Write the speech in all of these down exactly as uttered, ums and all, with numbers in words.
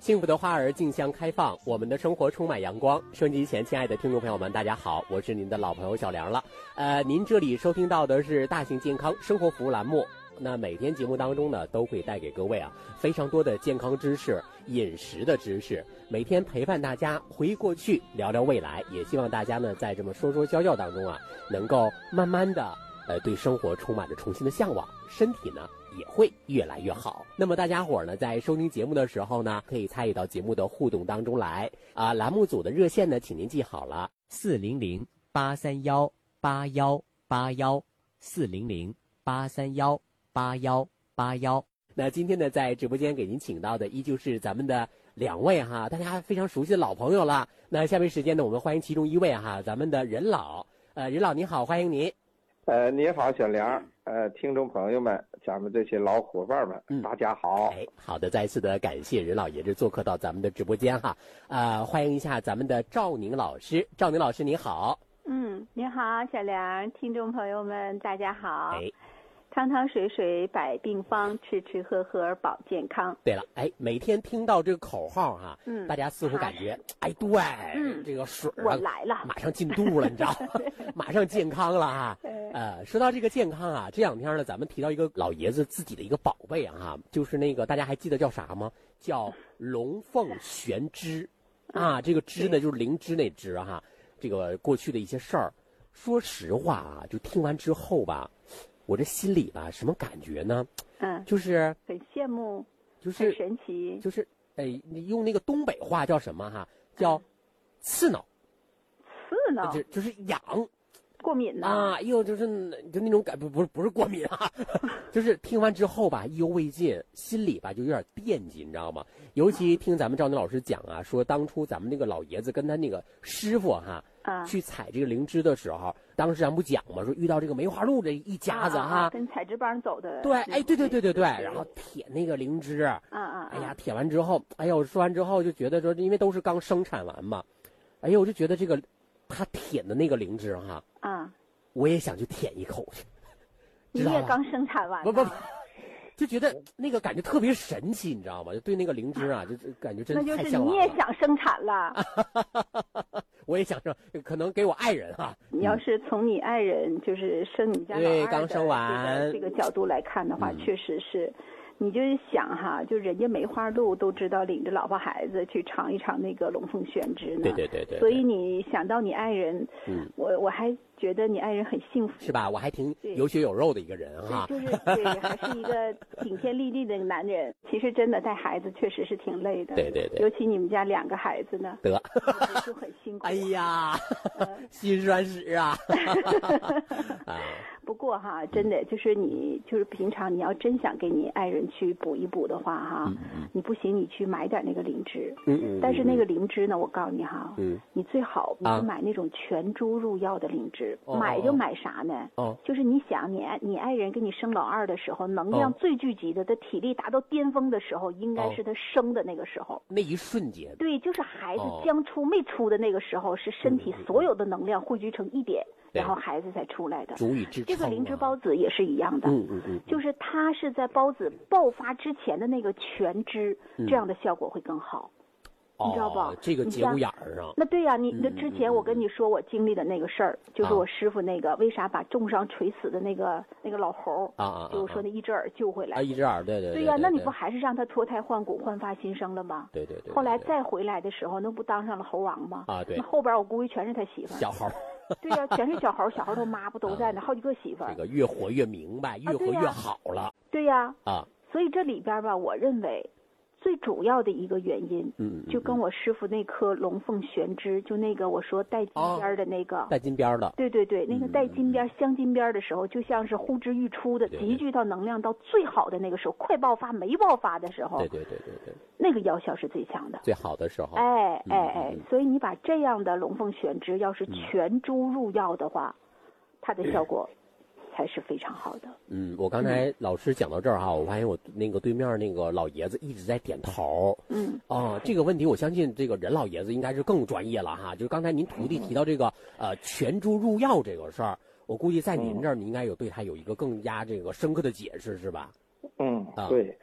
幸福的花儿竞相开放，我们的生活充满阳光。收音机前亲爱的听众朋友们，大家好，我是您的老朋友小梁了。呃，您这里收听到的是大型健康生活服务栏目。那每天节目当中呢，都会带给各位啊非常多的健康知识、饮食的知识，每天陪伴大家回忆过去，聊聊未来。也希望大家呢，在这么说说笑笑当中啊，能够慢慢的呃对生活充满着重新的向往，身体呢也会越来越好。那么大家伙呢，在收听节目的时候呢，可以参与到节目的互动当中来啊。栏目组的热线呢，请您记好了：四零零八三幺八幺八幺，四零零八三幺八幺八幺。那今天呢，在直播间给您请到的依旧是咱们的两位哈，大家非常熟悉的老朋友了。那下面时间呢，我们欢迎其中一位哈，咱们的任老。呃，任老你好，欢迎您。 呃，你好，小梁。呃，听众朋友们，咱们这些老伙伴们，嗯、大家好。 哎，好的，再次的感谢任老爷子做客到咱们的直播间哈。呃，欢迎一下咱们的赵宁老师。赵宁老师你好。 嗯，你好，小梁，听众朋友们，大家好。 哎。 汤汤水水百病方，吃吃喝喝保健康。 对了，哎，每天听到这个口号哈、啊，嗯，大家似乎感觉，哎，对，嗯，这个水啊， 我来了， 马上进肚了，你知道吗？马上健康了哈。呃，说到这个健康啊，这两天呢，咱们提到一个老爷子自己的一个宝贝啊，哈，就是那个大家还记得叫啥吗？叫龙凤玄芝啊，这个芝呢就是灵芝那芝哈。这个过去的一些事儿，说实话啊，就听完之后吧。我这心里吧，什么感觉呢？ 嗯， 就是很羡慕， 就是很神奇， 就是哎，你用那个东北话叫什么哈？叫刺挠， 刺挠， 就就是痒， 过敏呢啊！哎呦，就是就那种感，不不是不是过敏啊，就是听完之后吧，意犹未尽，心里吧就有点惦记，你知道吗？尤其听咱们赵宁老师讲啊，说当初咱们那个老爷子跟他那个师傅哈。啊，去采这个灵芝的时候，当时咱不讲嘛，说遇到这个梅花鹿这一家子哈， 啊、跟采芝帮走的。 对，哎，对对对对对，然后舔那个灵芝，啊啊， 哎呀，舔完之后，哎呀，我说完之后就觉得说，因为都是刚生产完嘛，哎呀，我就觉得这个他舔的那个灵芝哈，啊，我也想去舔一口去。 你也刚生产完？ 不不不。就觉得那个感觉特别神奇，你知道吗？就对那个灵芝啊，就感觉真的太向往了。 那就是你也想生产了， 我也想生，可能给我爱人哈、啊。 你要是从你爱人就是生你家老二对刚生完这个这个角度来看的话，嗯、确实是。你就是想哈，就人家梅花鹿都知道领着老婆孩子去尝一尝那个龙凤玄芝呢。 对对对 对, 对。 所以你想到你爱人，嗯，我我还觉得你爱人很幸福， 是吧？我还挺有血有肉的一个人哈。 就是对，还是一个顶天立地的男人。其实真的带孩子确实是挺累的。 对对对。 尤其你们家两个孩子呢， 得就很辛苦。 哎呀，心酸史啊！ 啊。不过哈，真的就是你就是平常你要真想给你爱人去补一补的话哈，嗯嗯你不行你去买点那个灵芝，嗯嗯但是那个灵芝呢，我告诉你哈，嗯，你最好你就买那种全株入药的灵芝，啊、买就买啥呢？哦，就是你想你你爱人给你生老二的时候，能量最聚集的，他体力达到巅峰的时候，应该是他生的那个时候， 那一瞬间， 对，就是孩子将出没出的那个时候，是身体所有的能量汇聚成一点。然后孩子才出来的， 足以支撑。 这个灵芝孢子也是一样的，嗯嗯嗯，就是它是在孢子爆发之前的那个全脂，嗯、这样的效果会更好。 哦、 你知道吧？ 这个节骨眼儿上。 那对呀、啊，你那之前我跟你说我经历的那个事儿，嗯、就是我师傅那个、啊、为啥把重伤垂死的那个那个老猴啊啊，就是说那一只耳救回来。 啊，一只耳，对对对。 对呀、啊，那你不还是让他脱胎换骨、焕发新生了吗？ 对对 对, 对。 后来再回来的时候，那不当上了猴王吗？ 啊，对。 那后边我估计全是他媳妇儿。 小猴。 对呀、啊，全是小猴，小猴他妈不都在呢？啊、好几个媳妇儿。 这个越活越明白，越活越好了。 对呀、 啊。啊。 所以这里边吧，我认为。最主要的一个原因， 嗯， 就跟我师傅那颗龙凤玄芝，就那个我说带金边的那个， 哦、带金边的， 对对对，那个带金边、镶金边的时候，就像是呼之欲出的，集聚到能量到最好的那个时候，快爆发没爆发的时候， 对对对对对， 那个药效是最强的， 最好的时候， 哎哎哎，所以你把这样的龙凤玄芝要是全株入药的话，它的效果。才是非常好的。 嗯，我刚才老师讲到这儿哈，我发现我那个对面那个老爷子一直在点头。 嗯， 哦，这个问题我相信这个任老爷子应该是更专业了哈。就是刚才您徒弟提到这个呃全株入药这个事儿，我估计在您这儿你应该有对他有一个更加这个深刻的解释，是吧？ 嗯，啊、对。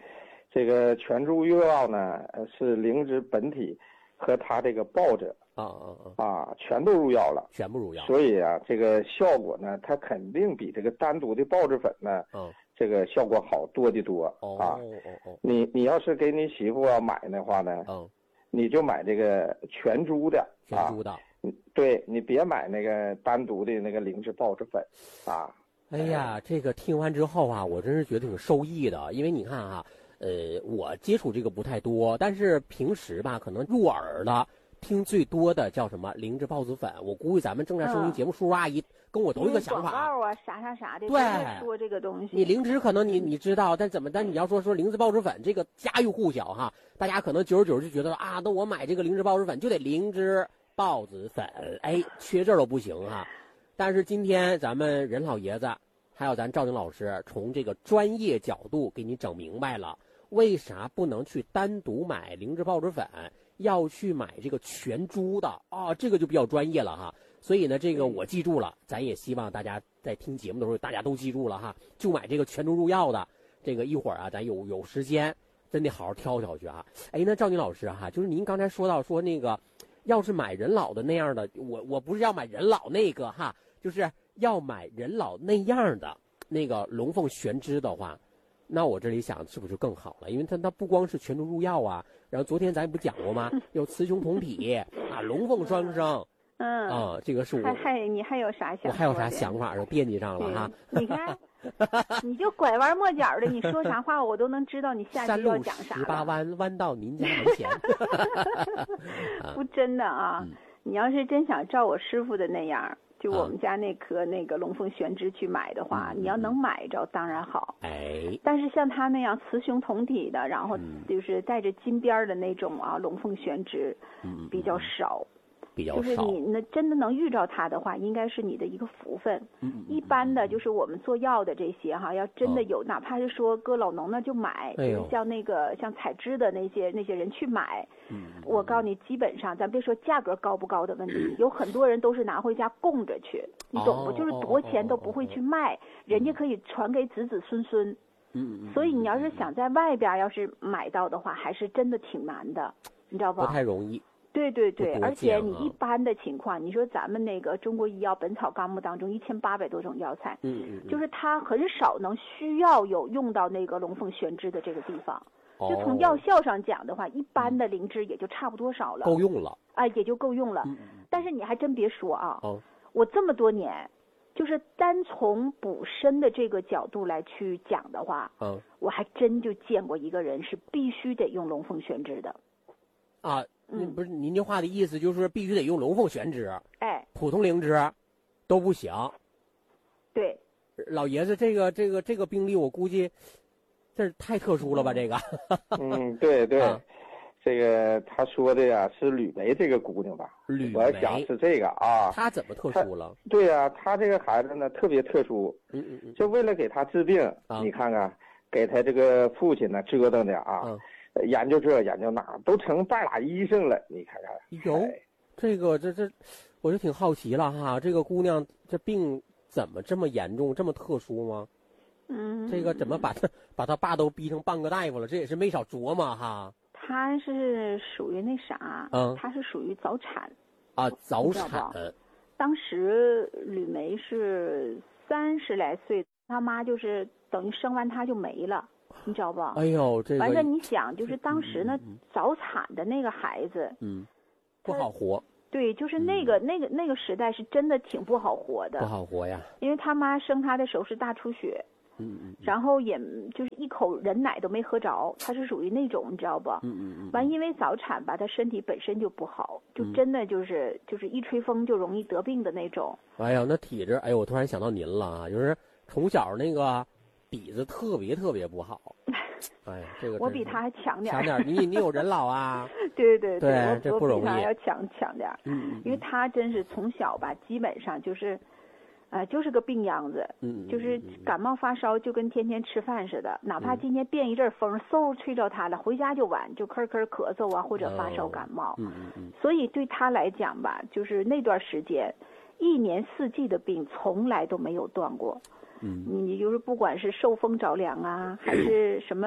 这个全株入药呢是灵芝本体和它这个抱着啊啊啊啊全都入药了， 全部入药。 所以啊，这个效果呢，它肯定比这个单独的抱着粉呢， 嗯， 这个效果好多的多哦啊。 哦哦， 你你要是给你媳妇啊买的话呢， 嗯， 你就买这个全株的， 全株的。 啊、对，你别买那个单独的那个灵芝抱着粉啊。 哎呀，这个听完之后啊，我真是觉得挺受益的，因为你看啊，呃，我接触这个不太多，但是平时吧，可能入耳的听最多的叫什么灵芝孢子粉。我估计咱们正在收听节目叔叔阿姨跟我都一个想法。 广告啊，啥啥啥的， 对， 说这个东西。 你灵芝可能你你知道，但怎么？但你要说说灵芝孢子粉这个家喻户晓哈，大家可能久而久之就觉得啊，那我买这个灵芝孢子粉就得灵芝孢子粉，哎，缺这都不行哈。但是今天咱们任老爷子还有咱赵宁老师从这个专业角度给你整明白了，为啥不能去单独买灵芝孢子粉，要去买这个全株的啊？这个就比较专业了哈。所以呢，这个我记住了，咱也希望大家在听节目的时候，大家都记住了哈，就买这个全株入药的。这个一会儿啊，咱有有时间，真得好好挑挑去啊。哎，那赵宁老师哈，就是您刚才说到说那个，要是买人老的那样的，我我不是要买人老那个哈，就是要买人老那样的那个龙凤玄芝的话，那我这里想是不是更好了？因为它它不光是全株入药啊，然后昨天咱不讲过吗？有雌雄同体啊，龙凤双生。 嗯啊，这个是我还还你还有啥想法？ 我还有啥想法？就惦记上了哈。 你看，你就拐弯抹角的，你说啥话我都能知道你下句要讲啥。 山路十八弯，弯到您家门前。 不真的啊， 嗯、 你要是真想照我师傅的那样，就我们家那颗那个龙凤玄芝去买的话， 嗯、 你要能买着当然好。 哎， 但是像他那样雌雄同体的，然后就是带着金边的那种啊，龙凤玄芝， 嗯， 比较少。 比较少， 就是你那真的能遇着它的话，应该是你的一个福分。 嗯嗯、 一般的就是我们做药的这些哈，要真的有， 哦、 哪怕是说搁老农那就买， 哎、 就是像那个像采脂的那些那些人去买。 嗯， 我告诉你，基本上咱别说价格高不高的问题，嗯、有很多人都是拿回家供着去，你懂不？ 哦、 就是多钱都不会去卖， 哦、 人家可以传给子子孙孙。 嗯嗯。 所以你要是想在外边要是买到的话，还是真的挺难的，你知道吧？ 不太容易。 对对对，而且你啊、 一般的情况，你说咱们那个中国医药本草纲目当中一千八百多种药材， 嗯嗯， 就是它很少能需要有用到那个龙凤玄芝的这个地方。 哦、 就从药效上讲的话，一般的灵芝也就差不多少了， 够用了啊，也就够用了。 嗯、 但是你还真别说啊， 哦、 我这么多年，就是单从补身的这个角度来去讲的话， 嗯， 我还真就见过一个人是必须得用龙凤玄芝的。 啊，嗯，不是您这话的意思，就是必须得用龙凤玄芝， 哎， 普通灵芝都不行。 对， 老爷子，这个这个这个病例，我估计这是太特殊了吧？这个， 嗯，对对， 啊、 这个他说的呀是吕梅这个姑娘吧？ 吕梅， 我想是这个啊。 她怎么特殊了？ 对呀、啊，她这个孩子呢特别特殊， 嗯嗯嗯， 就为了给他治病， 啊、 你看看，给他这个父亲呢折腾的啊。 嗯研究这研究那，都成半拉医生了。你看看， 有、 哎、 这个这这，我就挺好奇了哈。这个姑娘这病怎么这么严重，这么特殊吗？ 嗯， 这个怎么把他把他爸都逼成半个大夫了？这也是没少琢磨哈。 他是属于那啥， 嗯， 他是属于早产啊，早产。 当时吕梅是三十来岁，他妈就是等于生完他就没了。你知道不？ 哎呦，这个完了，你想，就是当时呢，嗯、早产的那个孩子， 嗯，不好活。 对，就是那个、 嗯、 那个那个时代是真的挺不好活的， 不好活呀。 因为他妈生他的时候是大出血， 嗯嗯， 然后也就是一口人奶都没喝着，他是属于那种，你知道不？ 嗯嗯嗯。 完，因为早产吧，他身体本身就不好，就真的就是、嗯、就是一吹风就容易得病的那种。 哎呀，那体质，哎呦，我突然想到您了啊，就是从小那个。底子特别特别不好，哎，这个我比他还强点强点你你有人老啊？ 对对对， 我这不容易， 我比他要强强点嗯，嗯， 因为他真是从小吧，基本上就是，呃，就是个病秧子， 嗯， 就是感冒发烧就跟天天吃饭似的，哪怕今天变一阵风，嗖吹着他了，回家就晚，就咳咳咳嗽啊，或者发烧感冒， 嗯嗯嗯， 所以对他来讲吧，就是那段时间，一年四季的病从来都没有断过。 嗯， 你就是不管是受风着凉啊，还是什么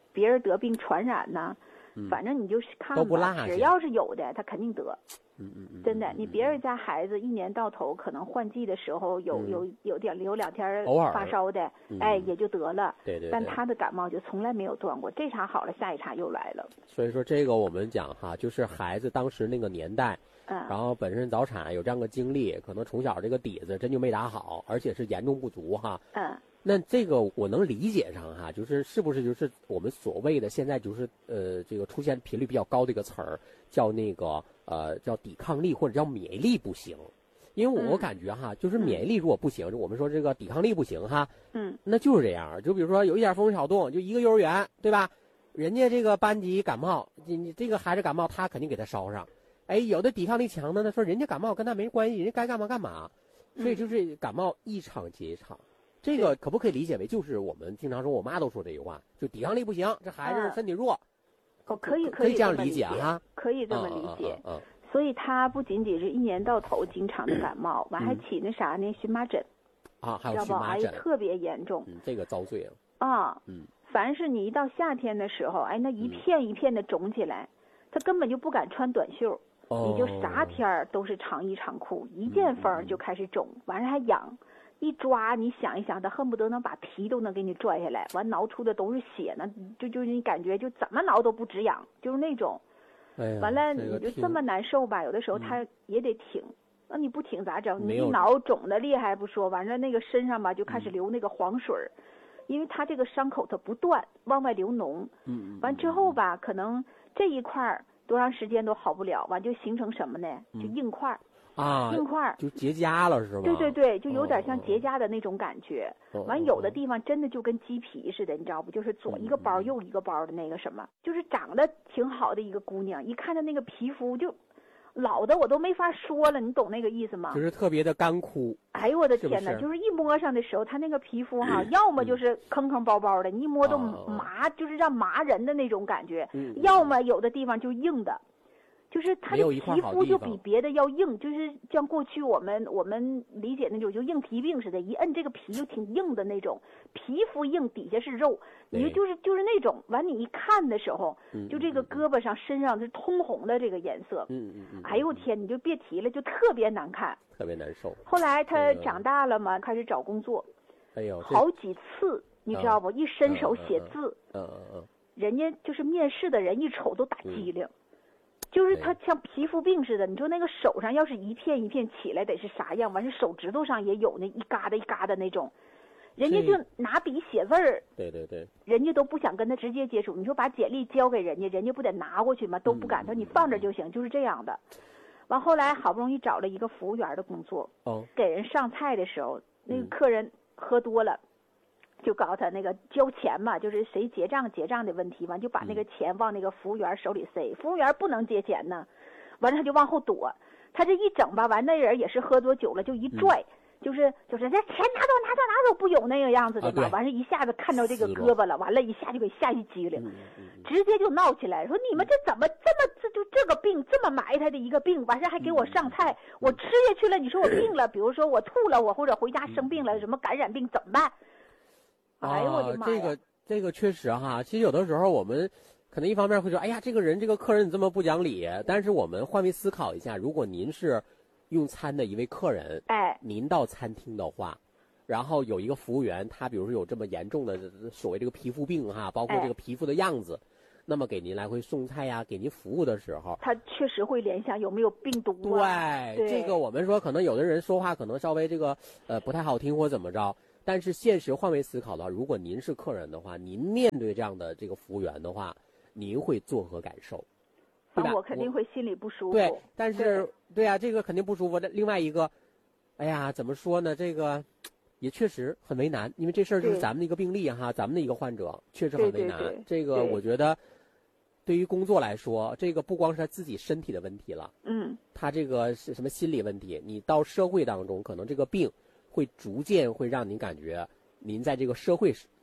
别人得病传染呢，嗯、反正你就是看吧，只要是有的，他肯定得。 嗯嗯嗯， 真的，你别人家孩子一年到头可能换季的时候有、嗯、有有点有两天发烧的，哎，也就得了。 对对。 但他的感冒就从来没有断过，这茬好了，下一茬又来了。 所以说这个我们讲哈，就是孩子当时那个年代，嗯，然后本身早产有这样的经历，可能从小这个底子真就没打好，而且是严重不足哈。 嗯。 那这个我能理解上哈，就是是不是就是我们所谓的现在就是呃这个出现频率比较高的一个词儿，叫那个呃叫抵抗力或者叫免疫力不行，因为我感觉哈，就是免疫力如果不行，就我们说这个抵抗力不行哈， 嗯， 那就是这样。就比如说有一点风吹草动，就一个幼儿园对吧？人家这个班级感冒，你你这个孩子感冒，他肯定给他捎上。哎，有的抵抗力强的呢，说人家感冒跟他没关系，人家该干嘛干嘛，所以就是感冒一场接一场。这个可不可以理解为就是我们经常说，我妈都说这句话，就抵抗力不行，这孩子身体弱。 哦，可以可以这样理解哈，可以这么理解。 嗯嗯。 所以他不仅仅是一年到头经常的感冒，完还起那啥呢？荨麻疹。 啊，还有荨麻疹， 哎，特别严重。 嗯，这个遭罪了。 啊。 嗯。 凡是你一到夏天的时候，哎，那一片一片的肿起来，他根本就不敢穿短袖，你就啥天儿都是长衣长裤，一见风就开始肿，完了还痒。一抓，你想一想，他恨不得能把皮都能给你拽下来，完挠出的都是血呢，就就你感觉就怎么挠都不止痒，就是那种。 哎、 完了你就这么难受吧，有的时候他也得挺，嗯、那你不挺咋整？你一挠肿的厉害不说，完了那个身上吧就开始流那个黄水儿，嗯、因为他这个伤口它不断往外流脓。 嗯。 完之后吧，可能这一块儿多长时间都好不了，完就形成什么呢？就硬块。嗯啊， 硬块就结痂了是吗？ 对对对，就有点像结痂的那种感觉。 哦、 完，有的地方真的就跟鸡皮似的，你知道不？就是左一个包、嗯、右一个包的那个什么，就是长得挺好的一个姑娘，一看她那个皮肤就老的我都没法说了，你懂那个意思吗？ 就是特别的干枯。 哎呦我的天哪！是是就是一摸上的时候，她那个皮肤哈，嗯、要么就是坑坑包包的，你一摸都麻， 哦、 就是让麻人的那种感觉； 嗯、 要么有的地方就硬的。就是它的皮肤就比别的要硬，就是像过去我们我们理解那种就硬皮病似的，一摁这个皮就挺硬的那种，皮肤硬底下是肉，你就就是就是那种，完你一看的时候，就这个胳膊上身上是通红的这个颜色， 嗯嗯嗯， 哎呦天，你就别提了，就特别难看， 特别难受。 后来他长大了嘛，开始找工作， 哎呦， 好几次你知道不？一伸手写字， 嗯嗯嗯， 人家就是面试的人一瞅都打机灵。就是他像皮肤病似的，你说那个手上要是一片一片起来得是啥样？完事手指头上也有那一疙瘩一疙瘩那种，人家就拿笔写字儿， 对对对， 人家都不想跟他直接接触。你说把简历交给人家，人家不得拿过去吗？都不敢，他说你放这就行，就是这样的。完后来好不容易找了一个服务员的工作， 哦， 给人上菜的时候，那个客人喝多了。就告诉他那个交钱嘛，就是谁结账结账的问题，完就把那个钱往那个服务员手里塞，服务员不能接钱呢，完了他就往后躲，他这一整吧，完那人也是喝多酒了，就一拽，嗯、就是就是这钱拿走拿走拿走，不有那个样子的嘛， 啊、 完了一下子看到这个胳膊了，完了一下就给吓一激灵， 嗯嗯嗯、 直接就闹起来，说你们这怎么这么这就这个病这么埋汰的一个病，完事还给我上菜，嗯、我吃下去了，你说我病了，比如说我吐了，我或者回家生病了，什么感染病怎么办？哎呦我的妈呀！ 这个这个确实哈，其实有的时候我们可能一方面会说，哎呀，这个人这个客人你这么不讲理，但是我们换位思考一下，如果您是用餐的一位客人， 哎， 您到餐厅的话，然后有一个服务员，他比如说有这么严重的所谓这个皮肤病哈，包括这个皮肤的样子，哎、那么给您来回送菜呀，给您服务的时候， 他确实会联想有没有病毒啊。对，这个我们说可能有的人说话可能稍微这个呃不太好听或怎么着。但是现实换位思考的话，如果您是客人的话，您面对这样的这个服务员的话，您会作何感受？对吧？ 我肯定会心里不舒服。 对，但是对呀、啊，这个肯定不舒服。另外一个，哎呀，怎么说呢？这个也确实很为难，因为这事儿就是咱们的一个病例哈，咱们的一个患者确实很为难。 对对对这个我觉得，对于工作来说，这个不光是他自己身体的问题了， 嗯， 他这个是什么心理问题？你到社会当中，可能这个病。会逐渐会让您感觉，您在这个社会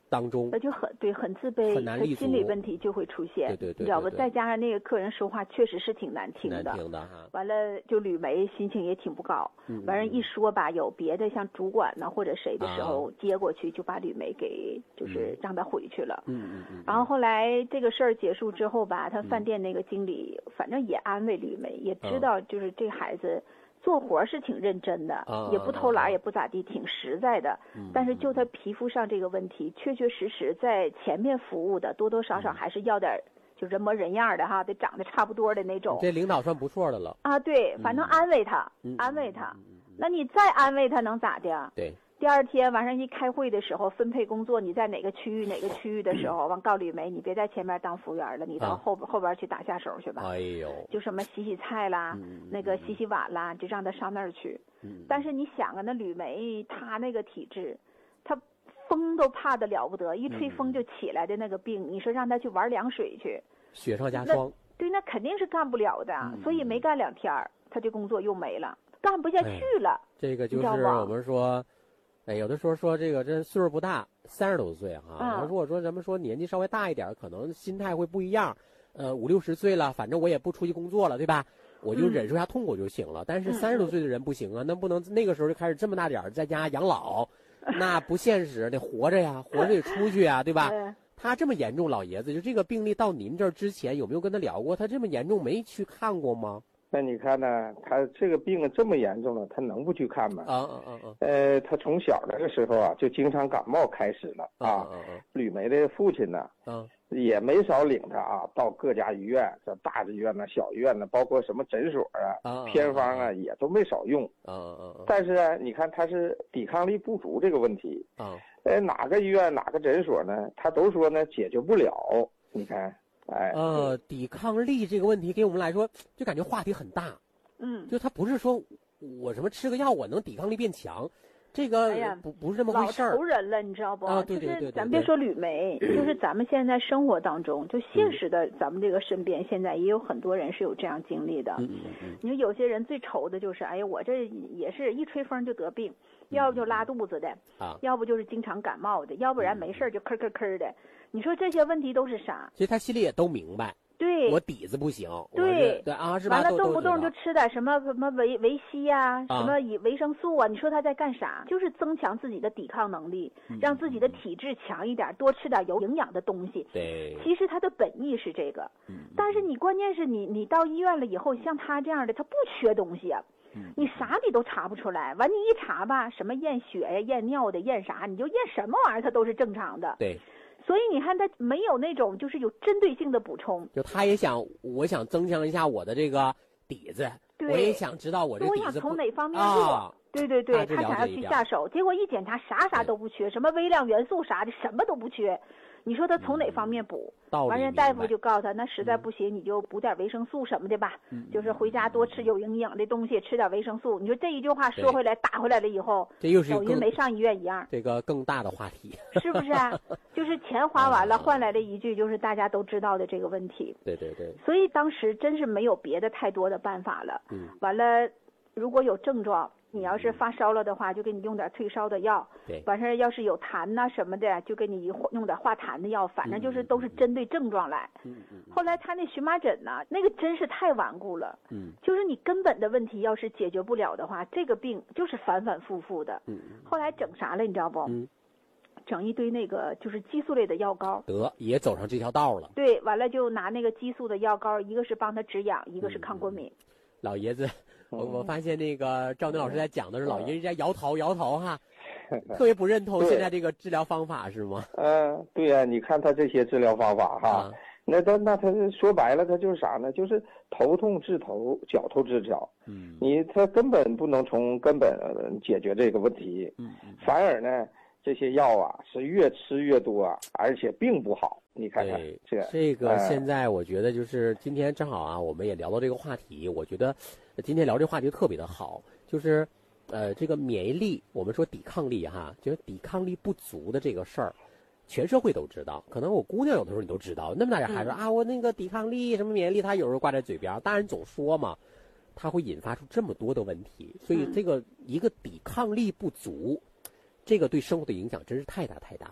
当中， 那就很对，很自卑， 很难立足， 心理问题就会出现。 对对 对, 对, 对， 你知道吧？再加上那个客人说话确实是挺难听的， 难听的哈。 完了就吕梅心情也挺不高， 嗯、 完了一说吧，有别的像主管呢或者谁的时候、啊、接过去，就把吕梅给就是让他回去了。 嗯嗯嗯。 然后后来这个事儿结束之后吧，他饭店那个经理、嗯、反正也安慰吕梅，也知道就是这孩子。做活是挺认真的、 啊、 也不偷懒、啊、也不咋地，挺实在的、 嗯、 但是就他皮肤上这个问题、嗯、确确实实在前面服务的多多少少还是要点就人模人样的哈，得长得差不多的那种。 这领导算不错的了啊，对，反正安慰他、 嗯、 安慰他、嗯、那你再安慰他能咋的？ 对， 第二天晚上一开会的时候，分配工作，你在哪个区域哪个区域的时候，完告吕梅，你别在前面当服务员了，你到后、啊、后边去打下手去吧。 哎呦， 就什么洗洗菜啦、 嗯、 那个洗洗碗啦，就让他上那儿去。 嗯、 但是你想啊，那吕梅她那个体质，她风都怕得了不得，一吹风就起来的那个病，嗯、你说让她去玩凉水去， 雪上加霜。 对，那肯定是干不了的。嗯、所以没干两天，她这工作又没了，干不下去了。 哎、这个就是我们说。哎，有的时候说这个这岁数不大，三十多岁哈、啊。嗯、如果说咱们说年纪稍微大一点，可能心态会不一样。呃，五六十岁了，反正我也不出去工作了，对吧？我就忍受一下痛苦就行了。嗯、但是三十多岁的人不行啊，那不能那个时候就开始这么大点儿在家养老，那不现实，得活着呀，活着得出去呀，对吧？ 嗯、 他这么严重，老爷子就这个病例到您这儿之前有没有跟他聊过？他这么严重没去看过吗？ 那你看呢？他这个病这么严重了，他能不去看吗？ 啊啊啊啊！ 呃，他从小那个时候啊，就经常感冒开始了啊。 啊啊吕梅的父亲呢， 啊， 也没少领他啊，到各家医院，这大医院呢、小医院呢，包括什么诊所啊、 啊偏方啊，也都没少用。 啊啊啊！ 但是啊，你看他是抵抗力不足这个问题啊， 呃，哪个医院、哪个诊所呢，他都说呢解决不了。你看。哎， 呃，抵抗力这个问题给我们来说，就感觉话题很大。 嗯， 就他不是说我什么吃个药我能抵抗力变强，这个不、哎、不是这么回事儿。 老仇人了，你知道不？ 啊，对对对对。 就是咱别说吕梅，就是咱们现在生活当中，就现实的，咱们这个身边现在也有很多人是有这样经历的。 嗯嗯嗯。 你说有些人最愁的就是，哎呀，我这也是一吹风就得病，要不就拉肚子的， 啊， 要不就是经常感冒的，要不然没事就咳咳咳的。你说这些问题都是啥？ 其实他心里也都明白， 对， 我底子不行， 对对啊，是吧？ 完了动不动就吃点什么什么维维 C 呀、啊， 啊、 什么以维生素啊，你说他在干啥？就是增强自己的抵抗能力， 嗯、 让自己的体质强一点，多吃点有营养的东西。 对， 其实他的本意是这个， 嗯、 但是你关键是你你到医院了以后，像他这样的，他不缺东西啊。你啥你都查不出来，完你一查吧，什么验血呀、验尿的、验啥，你就验什么玩意儿，它都是正常的。 对， 所以你看他没有那种就是有针对性的补充。 就他也想，我想增强一下我的这个底子，我也想知道我这底子。 我想从哪方面做？ 啊、 对对对，他想要去下手，结果一检查啥啥都不缺，什么微量元素啥的什么都不缺。你说他从哪方面补？完人大夫就告诉他，那实在不行、嗯、你就补点维生素什么的吧、 嗯， 就是回家多吃有营养的东西，吃点维生素。你说这一句话说回来打回来了以后， 这又是等于没上医院一样。 这个更大的话题， 是不是啊？就是钱花完了换来了一句就是大家都知道的这个问题。 对对对。 所以当时真是没有别的太多的办法了。 嗯。 完了，如果有症状。你要是发烧了的话，就给你用点退烧的药。 对， 完事儿要是有痰呐什么的，就给你用点化痰的药。反正就是都是针对症状来。 嗯嗯。 后来他那荨麻疹呢，那个真是太顽固了。 嗯。 就是你根本的问题要是解决不了的话，这个病就是反反复复的。 嗯。 后来整啥了，你知道不？ 嗯。 整一堆那个就是激素类的药膏。 得，也走上这条道了。 对，完了就拿那个激素的药膏，一个是帮他止痒，一个是抗过敏。 嗯、老爷子。我我发现那个赵宁老师在讲的是老爷子在摇头摇头哈，特别不认同现在这个治疗方法是吗？ 嗯、呃，对呀、啊，你看他这些治疗方法哈，啊、那他那他说白了他就是啥呢？就是头痛治头，脚头治脚。 嗯， 你他根本不能从根本解决这个问题。 嗯嗯， 反而呢，这些药啊是越吃越多，而且并不好。你看看这这个现在我觉得就是今天正好啊，我们也聊到这个话题，我觉得今天聊这个话题特别的好，就是呃这个免疫力，我们说抵抗力哈，就是抵抗力不足的这个事儿，全社会都知道，可能我姑娘有的时候你都知道，那么大点孩子、嗯、啊，我那个抵抗力什么免疫力，他有时候挂在嘴边，大人总说嘛，它会引发出这么多的问题，所以这个一个抵抗力不足，这个对生活的影响真是太大太大了。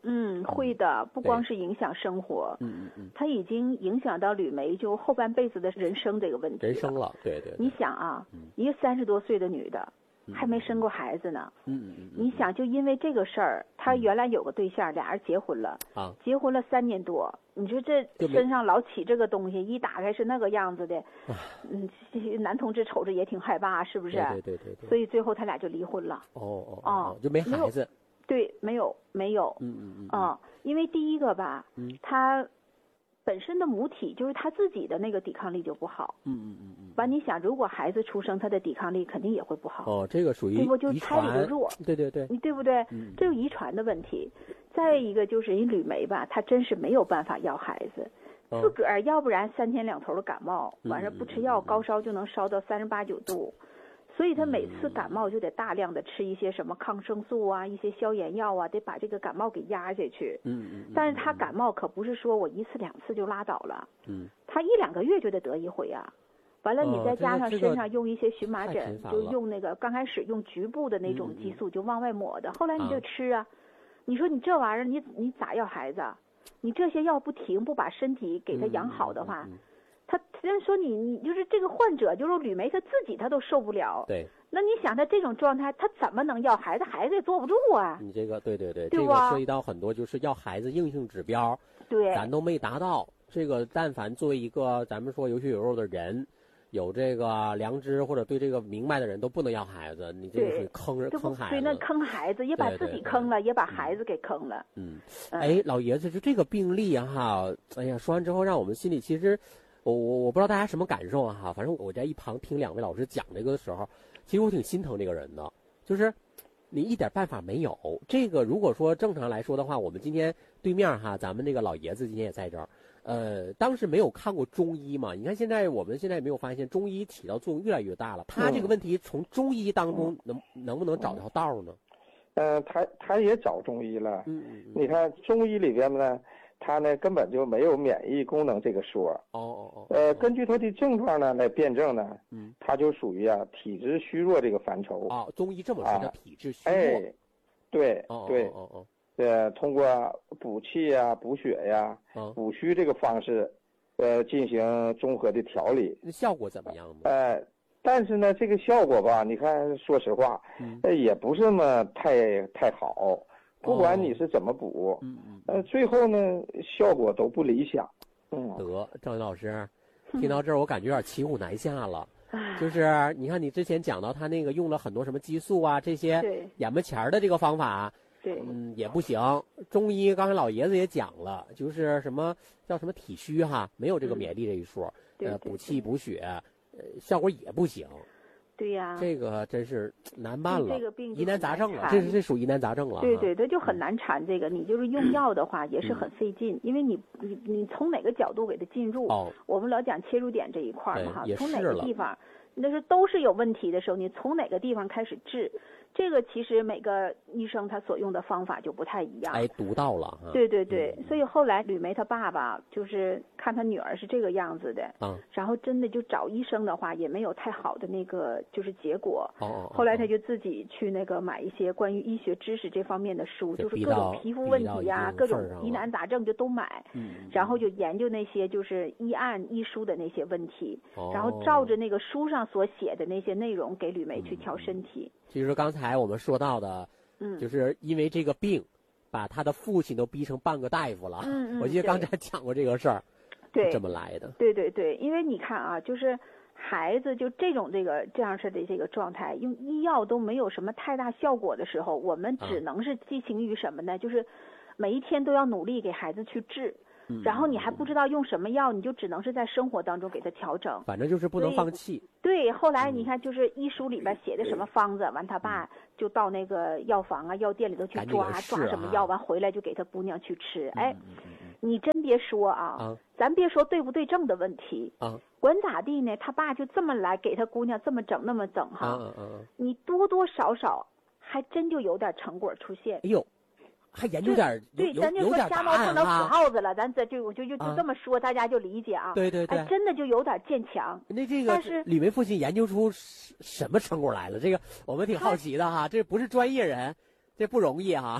嗯，会的，不光是影响生活，嗯嗯嗯，它已经影响到吕梅就后半辈子的人生这个问题。 人生了，对 对, 对。 你想啊，嗯、一个三十多岁的女的。还没生过孩子呢，嗯嗯嗯，你想就因为这个事儿，她原来有个对象，俩人结婚了，啊，结婚了三年多，你说这身上老起这个东西，一打开是那个样子的，嗯，男同志瞅着也挺害怕，是不是？ 对对对对。 所以最后他俩就离婚了。 哦哦哦，就没孩子。 对，没有没有，嗯嗯嗯，啊，因为第一个吧，嗯，他。本身的母体就是他自己的那个抵抗力就不好，嗯嗯嗯嗯。完，你想，如果孩子出生，他的抵抗力肯定也会不好。 哦，这个属于对不？就胎里就弱。 对对对。 你对不对？嗯。这是遗传的问题。再一个就是人吕梅吧，她真是没有办法要孩子，哦、自个儿要不然三天两头的感冒，晚上不吃药，高烧就能烧到三十八九度。所以他每次感冒就得大量的吃一些什么抗生素啊，一些消炎药啊，得把这个感冒给压下去。嗯嗯。但是他感冒可不是说我一次两次就拉倒了。嗯。他一两个月就得得一回啊，完了你再加上身上用一些荨麻疹，就用那个刚开始用局部的那种激素就往外抹的，后来你就吃啊。你说你这玩意儿你你咋要孩子？你这些药不停不把身体给他养好的话。他人说你你就是这个患者，就是吕梅他自己他都受不了。 对。 那你想他这种状态，他怎么能要孩子？孩子也坐不住啊。 你这个对对对，这个涉及到很多就是要孩子硬性指标， 对， 咱都没达到。这个但凡作为一个咱们说有血有肉的人，有这个良知或者对这个明白的人都不能要孩子，你这个是坑人坑孩子。 对，那坑孩子也把自己坑了，也把孩子给坑了。 嗯。哎，老爷子，就这个病例哈，哎呀，说完之后让我们心里其实。我我我不知道大家什么感受啊哈，反正我在一旁听两位老师讲这个的时候，其实我挺心疼这个人的，就是你一点办法没有。这个如果说正常来说的话，我们今天对面哈，咱们那个老爷子今天也在这儿，呃，当时没有看过中医嘛？你看现在我们现在没有发现中医起到作用越来越大了，他这个问题从中医当中能能不能找条道呢？ 呃，他他也找中医了，嗯嗯，你看中医里边呢。他呢根本就没有免疫功能这个说， 哦哦哦， 呃，根据他的症状呢来辩证呢，嗯，他就属于啊体质虚弱这个范畴。 啊，中医这么说叫体质虚弱。 哎，对对， 哦哦， 呃，通过补气呀、补血呀、补虚这个方式，呃，进行综合的调理。 那效果怎么样呢？ 呃，但是呢，这个效果吧，你看，说实话，呃，也不是那么太太好。不管你是怎么补，嗯嗯，呃，最后呢，效果都不理想。嗯， 得，赵云老师，听到这儿我感觉有点骑虎难下了。就是你看你之前讲到他那个用了很多什么激素啊这些眼巴前的这个方法， 对， 嗯，也不行。中医刚才老爷子也讲了，就是什么叫什么体虚哈，没有这个免疫力这一说， 嗯、 呃，补气补血，呃，效果也不行。 对呀， 这个真是难办了， 这个病疑难杂症了，这是这属疑难杂症了。 对对，它就很难缠这个。你就是用药的话，也是很费劲，因为你你你从哪个角度给它进入？哦，我们老讲切入点这一块嘛哈，从哪个地方，那是都是有问题的时候，你从哪个地方开始治？这个其实每个医生他所用的方法就不太一样。 哎，独到了。 对对对，所以后来吕梅他爸爸就是看他女儿是这个样子的，嗯，然后真的就找医生的话也没有太好的那个就是结果。哦。后来他就自己去那个买一些关于医学知识这方面的书，就是各种皮肤问题呀、各种疑难杂症就都买，嗯，然后就研究那些就是医案医书的那些问题，然后照着那个书上所写的那些内容给吕梅去调身体。 其实刚才我们说到的，嗯，就是因为这个病，把他的父亲都逼成半个大夫了。嗯嗯，我记得刚才讲过这个事儿， 对， 这么来的。 对对对，因为你看啊，就是孩子就这种这个这样式的这个状态，用医药都没有什么太大效果的时候，我们只能是寄情于什么呢？就是每一天都要努力给孩子去治。然后你还不知道用什么药，你就只能是在生活当中给他调整。 反正就是不能放弃。 对，后来你看，就是医书里边写的什么方子，完他爸就到那个药房啊、药店里头去抓抓什么药，完回来就给他姑娘去吃。哎，你真别说啊，咱别说对不对症的问题啊，管咋地呢？他爸就这么来给他姑娘这么整那么整哈，你多多少少还真就有点成果出现。 哎呦。还研究点对，咱就说瞎猫碰到死耗子了，咱这就我就就就这么说，大家就理解啊。 对对对， 还真的就有点渐强。 那这个吕梅父亲研究出什么成果来了？这个我们挺好奇的哈，这不是专业人，这不容易哈。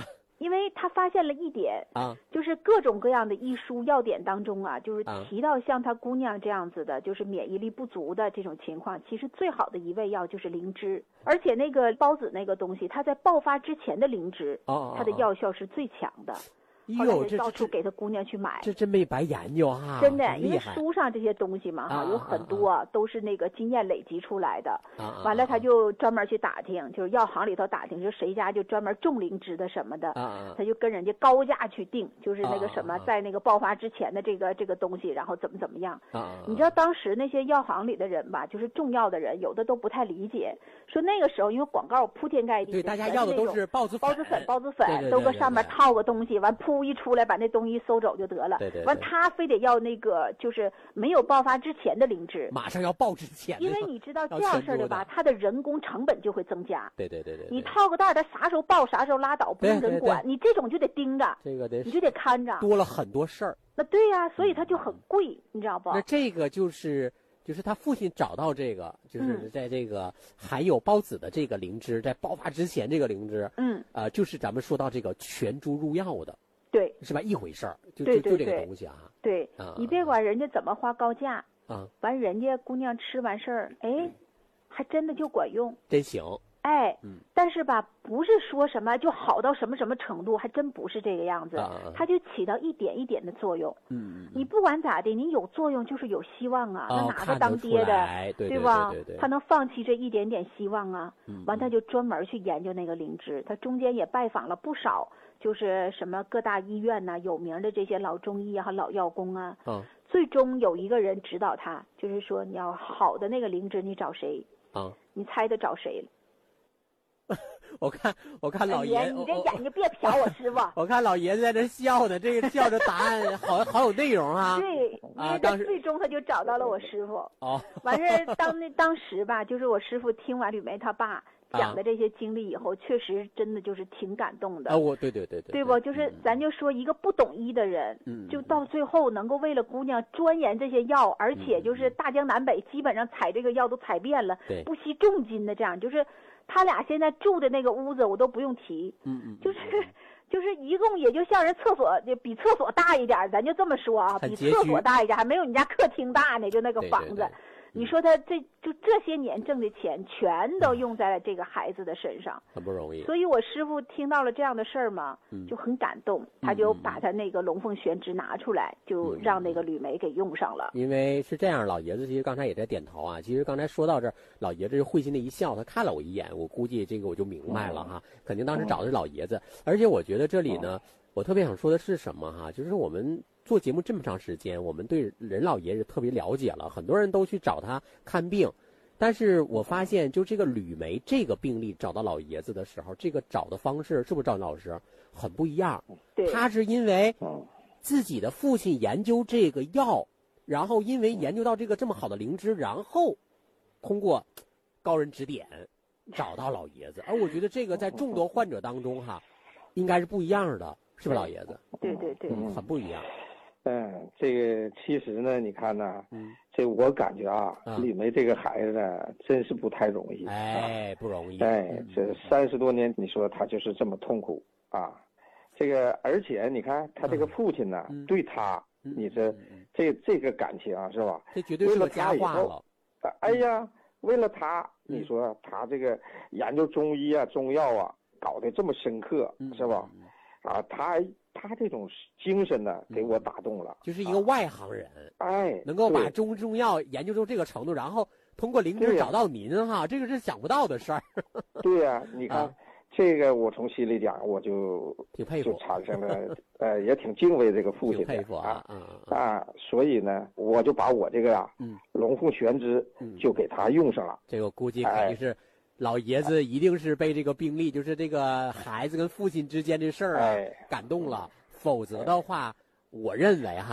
因为他发现了一点啊， 就是各种各样的医书药典当中啊，就是提到像他姑娘这样子的，就是免疫力不足的这种情况，其实最好的一味药就是灵芝，而且那个孢子那个东西，它在爆发之前的灵芝， 哦， 它的药效是最强的。后来就到处给他姑娘去买， 这真没白研究哈， 真的，因为书上这些东西嘛哈，有很多啊都是那个经验累积出来的。 啊， 完了他就专门去打听，就是药行里头打听，说谁家就专门种灵芝的什么的， 啊， 他就跟人家高价去定，就是那个什么，在那个爆发之前的这个这个东西，然后怎么怎么样。 啊， 你知道当时那些药行里的人吧，就是种药的人，有的都不太理解，说那个时候因为广告铺天盖地， 对，大家要的都是孢子孢子粉，孢子粉对对对对都搁上面套个东西，完噗一出来把那东西收走就得了。 对对对， 完他非得要那个就是没有爆发之前的灵芝， 马上要爆之前， 因为你知道这样式的吧，它的人工成本就会增加。 对对对对， 你套个袋儿，它啥时候爆啥时候拉倒，不用人管，你这种就得盯着， 这个得你就得看着， 多了很多事儿。 那对呀、啊，所以它就很贵，你知道不？ 那这个就是就是他父亲找到这个，就是在这个含有孢子的这个灵芝，在爆发之前这个灵芝， 嗯， 呃，就是咱们说到这个全株入药的。 对， 是吧？一回事儿，就对对就就这个东西啊。 对， 啊、 你别管人家怎么花高价啊， 完人家姑娘吃完事儿，哎，还真的就管用， 真行。 哎， 嗯， 但是吧，不是说什么就好到什么什么程度，还真不是这个样子， 啊、 它就起到一点一点的作用。 嗯， 你不管咋的，你有作用就是有希望啊。 哦、 那哪个当爹的， 对, 对吧？ 对对对对他能放弃这一点点希望啊？ 嗯， 完他就专门去研究那个灵芝，他中间也拜访了不少。就是什么各大医院呐、啊，有名的这些老中医啊、老药工啊， 嗯， 最终有一个人指导他，就是说你要好的那个灵芝，你找谁？ 啊， 你猜他找谁了？我看，我看老爷， 哎、你这眼睛别瞟我师傅。 我看老爷子在这笑呢，这个笑着答案好好有内容啊。 对， 啊， 当时最终他就找到了我师傅。 哦， 完事当那当时吧，就是我师傅听完吕梅他爸讲的这些经历以后，啊、确实真的就是挺感动的。 啊，我对对对对， 对不？就是咱就说一个不懂医的人， 嗯， 就到最后能够为了姑娘钻研这些药，而且就是大江南北基本上采这个药都采遍了， 对， 不惜重金的这样，就是他俩现在住的那个屋子我都不用提， 嗯嗯， 就是就是一共也就像人厕所就比厕所大一点，咱就这么说啊，比厕所大一点，还没有你家客厅大呢，就那个房子。 对对对， 你说他这就这些年挣的钱全都用在了这个孩子的身上， 很不容易。 所以我师傅听到了这样的事儿嘛， 嗯、 就很感动，他就把他那个龙凤玄芝拿出来，嗯、就让那个吕梅给用上了。 因为是这样，老爷子其实刚才也在点头啊。其实刚才说到这儿，老爷子就会心的一笑，他看了我一眼，我估计这个我就明白了哈，嗯、肯定当时找的是老爷子。而且我觉得这里呢，我特别想说的是什么哈，就是我们做节目这么长时间，我们对任老爷子特别了解了，很多人都去找他看病，但是我发现就这个吕梅这个病例找到老爷子的时候，这个找的方式是不是赵老师很不一样？ 对， 他是因为自己的父亲研究这个药，然后因为研究到这个这么好的灵芝，然后通过高人指点找到老爷子，而我觉得这个在众多患者当中哈，应该是不一样的，是不是老爷子？ 对对对， 嗯，很不一样。 嗯，这个其实呢，你看呢， 嗯， 这我感觉啊， 啊吕梅这个孩子呢，真是不太容易。 哎，不容易。 哎，这三十多年，你说他就是这么痛苦啊。这个，而且你看他这个父亲呢， 嗯、 对他， 嗯、 你这、嗯、这这个感情啊，是吧？ 这绝对是个佳话了。 哎呀，为了他， 嗯、 你说他这个研究中医啊、中药啊，搞得这么深刻， 嗯、 是吧？啊，他。他这种精神呢，给我打动了， 就是一个外行人， 啊、哎， 能够把中中药研究到这个程度，然后通过灵芝找到您哈，这个是想不到的事儿。 对呀、啊，你看、啊、这个，我从心里讲，我就挺佩服， 就产生了呃，也挺敬畏这个父亲的， 佩服啊啊啊，所以呢，我就把我这个啊， 嗯， 龙凤玄芝就给他用上了。 这个估计肯定是。老爷子一定是被这个病例，就是这个孩子跟父亲之间的事儿啊感动了，否则的话，我认为哈。